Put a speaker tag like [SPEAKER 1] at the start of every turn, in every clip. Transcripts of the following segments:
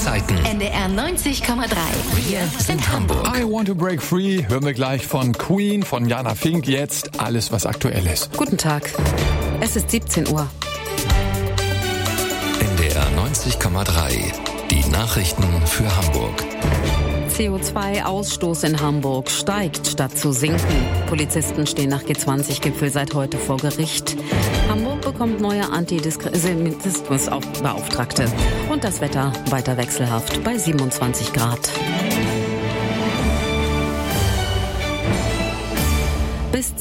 [SPEAKER 1] Zeiten.
[SPEAKER 2] NDR 90,3. Wir sind Hamburg.
[SPEAKER 3] I Want to Break Free hören wir gleich von Queen, von Jana Fink. Jetzt alles, was aktuell ist.
[SPEAKER 4] Guten Tag. Es ist 17 Uhr.
[SPEAKER 1] NDR 90,3. Die Nachrichten für Hamburg.
[SPEAKER 4] CO2-Ausstoß in Hamburg steigt, statt zu sinken. Polizisten stehen nach G20-Gipfel seit heute vor Gericht. Hamburg bekommt neue Antisemitismusbeauftragte. Und das Wetter weiter wechselhaft bei 27 Grad. Bis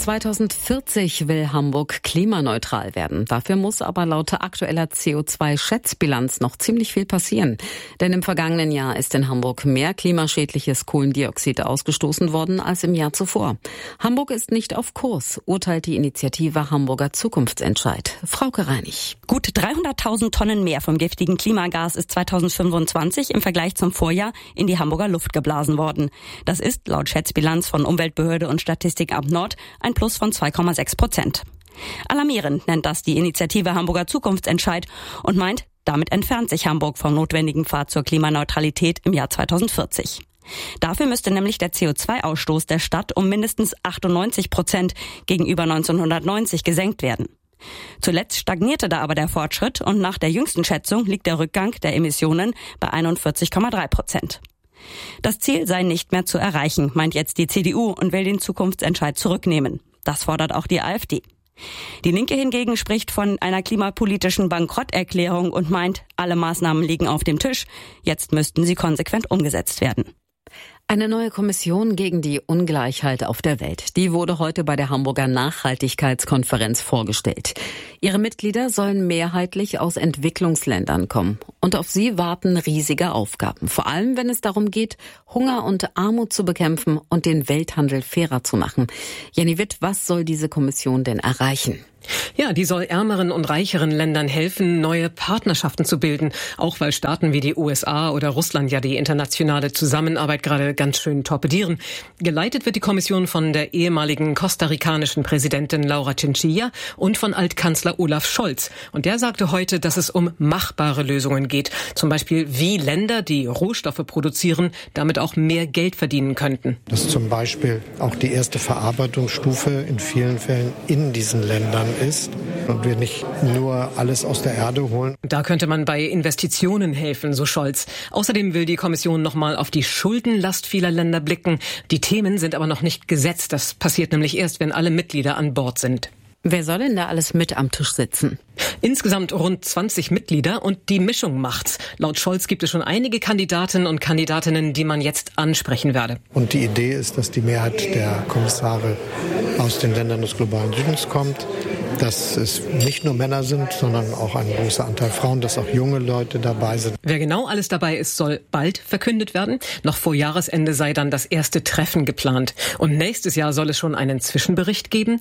[SPEAKER 4] 2040 will Hamburg klimaneutral werden. Dafür muss aber laut aktueller CO2-Schätzbilanz noch ziemlich viel passieren. Denn im vergangenen Jahr ist in Hamburg mehr klimaschädliches Kohlendioxid ausgestoßen worden als im Jahr zuvor. Hamburg ist nicht auf Kurs, urteilt die Initiative Hamburger Zukunftsentscheid. Frauke Reinig.
[SPEAKER 5] Gut 300.000 Tonnen mehr vom giftigen Klimagas ist 2025 im Vergleich zum Vorjahr in die Hamburger Luft geblasen worden. Das ist laut Schätzbilanz von Umweltbehörde und Statistikamt Nord ein Plus von 2,6%. Alarmierend nennt das die Initiative Hamburger Zukunftsentscheid und meint, damit entfernt sich Hamburg vom notwendigen Pfad zur Klimaneutralität im Jahr 2040. Dafür müsste nämlich der CO2-Ausstoß der Stadt um mindestens 98% gegenüber 1990 gesenkt werden. Zuletzt stagnierte da aber der Fortschritt und nach der jüngsten Schätzung liegt der Rückgang der Emissionen bei 41,3%. Das Ziel sei nicht mehr zu erreichen, meint jetzt die CDU und will den Zukunftsentscheid zurücknehmen. Das fordert auch die AfD. Die Linke hingegen spricht von einer klimapolitischen Bankrotterklärung und meint, alle Maßnahmen liegen auf dem Tisch, jetzt müssten sie konsequent umgesetzt werden.
[SPEAKER 4] Eine neue Kommission gegen die Ungleichheit auf der Welt. Die wurde heute bei der Hamburger Nachhaltigkeitskonferenz vorgestellt. Ihre Mitglieder sollen mehrheitlich aus Entwicklungsländern kommen. Und auf sie warten riesige Aufgaben. Vor allem, wenn es darum geht, Hunger und Armut zu bekämpfen und den Welthandel fairer zu machen. Jenny Witt, was soll diese Kommission denn erreichen?
[SPEAKER 6] Ja, die soll ärmeren und reicheren Ländern helfen, neue Partnerschaften zu bilden. Auch weil Staaten wie die USA oder Russland ja die internationale Zusammenarbeit gerade ganz schön torpedieren. Geleitet wird die Kommission von der ehemaligen kostarikanischen Präsidentin Laura Chinchilla und von Altkanzler Olaf Scholz. Und der sagte heute, dass es um machbare Lösungen geht. Zum Beispiel, wie Länder, die Rohstoffe produzieren, damit auch mehr Geld verdienen könnten.
[SPEAKER 7] Dass zum Beispiel auch die erste Verarbeitungsstufe in vielen Fällen in diesen Ländern ist und wir nicht nur alles aus der Erde holen.
[SPEAKER 6] Da könnte man bei Investitionen helfen, so Scholz. Außerdem will die Kommission nochmal auf die Schuldenlast vieler Länder blicken. Die Themen sind aber noch nicht gesetzt. Das passiert nämlich erst, wenn alle Mitglieder an Bord sind.
[SPEAKER 4] Wer soll denn da alles mit am Tisch sitzen?
[SPEAKER 6] Insgesamt rund 20 Mitglieder und die Mischung macht's. Laut Scholz gibt es schon einige Kandidaten und Kandidatinnen, die man jetzt ansprechen werde.
[SPEAKER 7] Und die Idee ist, dass die Mehrheit der Kommissare aus den Ländern des globalen Südens kommt, dass es nicht nur Männer sind, sondern auch ein großer Anteil Frauen, dass auch junge Leute dabei sind.
[SPEAKER 6] Wer genau alles dabei ist, soll bald verkündet werden. Noch vor Jahresende sei dann das erste Treffen geplant. Und nächstes Jahr soll es schon einen Zwischenbericht geben,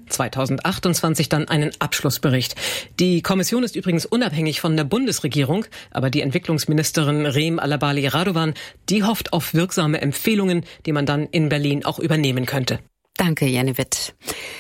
[SPEAKER 6] 2028 dann einen Abschlussbericht. Die Kommission ist übrigens unabhängig von der Bundesregierung, aber die Entwicklungsministerin Reem Alabali Radovan, die hofft auf wirksame Empfehlungen, die man dann in Berlin auch übernehmen könnte.
[SPEAKER 4] Danke, Jenny Witt.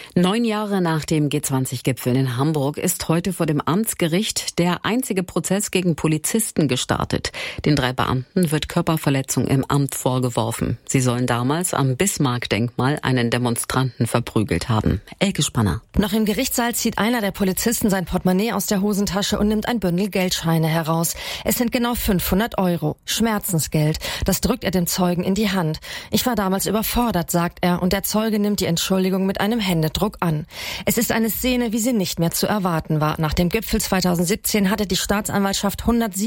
[SPEAKER 4] 9 Jahre nach dem G20-Gipfel in Hamburg ist heute vor dem Amtsgericht der einzige Prozess gegen Polizisten gestartet. Den 3 Beamten wird Körperverletzung im Amt vorgeworfen. Sie sollen damals am Bismarck-Denkmal einen Demonstranten verprügelt haben. Elke Spanner.
[SPEAKER 8] Noch im Gerichtssaal zieht einer der Polizisten sein Portemonnaie aus der Hosentasche und nimmt ein Bündel Geldscheine heraus. Es sind genau 500 €. Schmerzensgeld. Das drückt er dem Zeugen in die Hand. Ich war damals überfordert, sagt er, und der Zeuge nimmt die Entschuldigung mit einem Händedruck an. Es ist eine Szene, wie sie nicht mehr zu erwarten war. Nach dem Gipfel 2017 hatte die Staatsanwaltschaft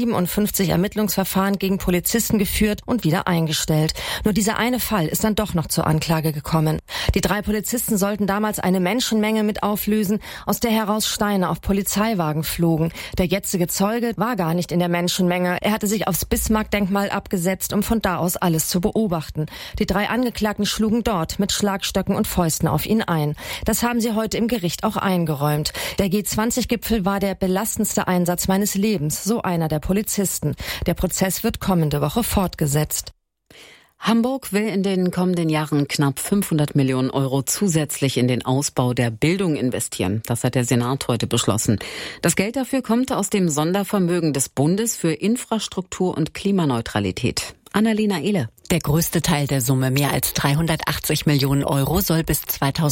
[SPEAKER 8] 157 Ermittlungsverfahren gegen Polizisten geführt und wieder eingestellt. Nur dieser eine Fall ist dann doch noch zur Anklage gekommen. Die 3 Polizisten sollten damals eine Menschenmenge mit auflösen, aus der heraus Steine auf Polizeiwagen flogen. Der jetzige Zeuge war gar nicht in der Menschenmenge. Er hatte sich aufs Bismarck-Denkmal abgesetzt, um von da aus alles zu beobachten. Die 3 Angeklagten schlugen dort mit Schlagstöcken und Fäusten auf ihn ein. Das haben sie heute im Gericht auch eingeräumt. Der G20-Gipfel war der belastendste Einsatz meines Lebens, so einer der Polizisten. Der Prozess wird kommende Woche fortgesetzt.
[SPEAKER 4] Hamburg will in den kommenden Jahren knapp 500 Millionen Euro zusätzlich in den Ausbau der Bildung investieren. Das hat der Senat heute beschlossen. Das Geld dafür kommt aus dem Sondervermögen des Bundes für Infrastruktur und Klimaneutralität. Annalena Ehle.
[SPEAKER 9] Der größte Teil der Summe, mehr als 380 Millionen Euro, soll bis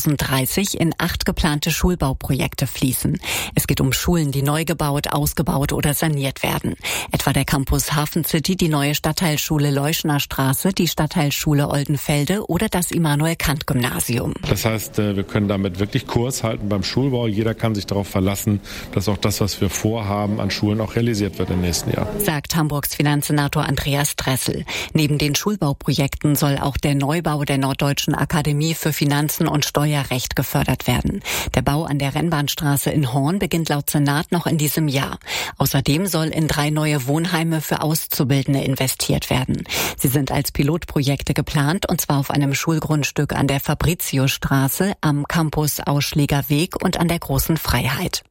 [SPEAKER 9] 2030 in 8 geplante Schulbauprojekte fließen. Es geht um Schulen, die neu gebaut, ausgebaut oder saniert werden. Etwa der Campus Hafen City, die neue Stadtteilschule Leuschner Straße, die Stadtteilschule Oldenfelde oder das Immanuel-Kant-Gymnasium.
[SPEAKER 10] Das heißt, wir können damit wirklich Kurs halten beim Schulbau. Jeder kann sich darauf verlassen, dass auch das, was wir vorhaben, an Schulen auch realisiert wird im nächsten Jahr.
[SPEAKER 9] Sagt Hamburgs Finanzsenator Andreas Dressel. Neben den Schulbauprojekten soll auch der Neubau der Norddeutschen Akademie für Finanzen und Steuerrecht gefördert werden. Der Bau an der Rennbahnstraße in Horn beginnt laut Senat noch in diesem Jahr. Außerdem soll in 3 neue Wohnheime für Auszubildende investiert werden. Sie sind als Pilotprojekte geplant, und zwar auf einem Schulgrundstück an der Fabritiusstraße, am Campus Ausschläger Weg und an der Großen Freiheit.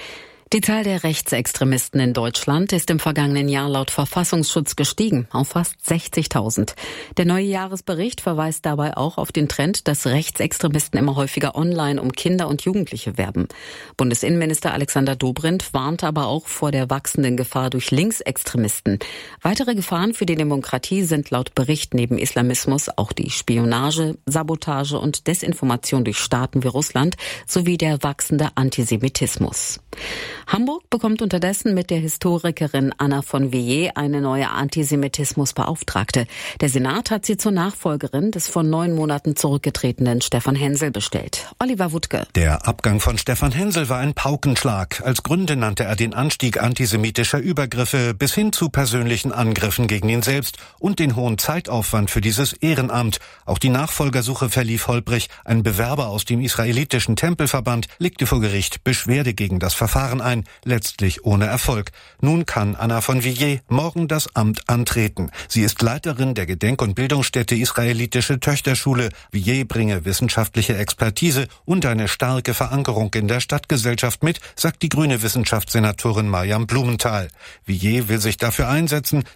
[SPEAKER 4] Die Zahl der Rechtsextremisten in Deutschland ist im vergangenen Jahr laut Verfassungsschutz gestiegen auf fast 60.000. Der neue Jahresbericht verweist dabei auch auf den Trend, dass Rechtsextremisten immer häufiger online um Kinder und Jugendliche werben. Bundesinnenminister Alexander Dobrindt warnt aber auch vor der wachsenden Gefahr durch Linksextremisten. Weitere Gefahren für die Demokratie sind laut Bericht neben Islamismus auch die Spionage, Sabotage und Desinformation durch Staaten wie Russland sowie der wachsende Antisemitismus. Hamburg bekommt unterdessen mit der Historikerin Anna von Villiers eine neue Antisemitismusbeauftragte. Der Senat hat sie zur Nachfolgerin des vor 9 Monaten zurückgetretenen Stefan Hensel bestellt. Oliver Wuttke.
[SPEAKER 11] Der Abgang von Stefan Hensel war ein Paukenschlag. Als Gründe nannte er den Anstieg antisemitischer Übergriffe bis hin zu persönlichen Angriffen gegen ihn selbst und den hohen Zeitaufwand für dieses Ehrenamt. Auch die Nachfolgersuche verlief holprig. Ein Bewerber aus dem israelitischen Tempelverband legte vor Gericht Beschwerde gegen das Verfahren ein, letztlich ohne Erfolg. Nun kann Anna von Villiers morgen das Amt antreten. Sie ist Leiterin der Gedenk- und Bildungsstätte Israelitische Töchterschule. Villiers bringe wissenschaftliche Expertise und eine starke Verankerung in der Stadtgesellschaft mit, sagt die grüne Wissenschaftssenatorin Mariam Blumenthal. Villiers will sich dafür einsetzen,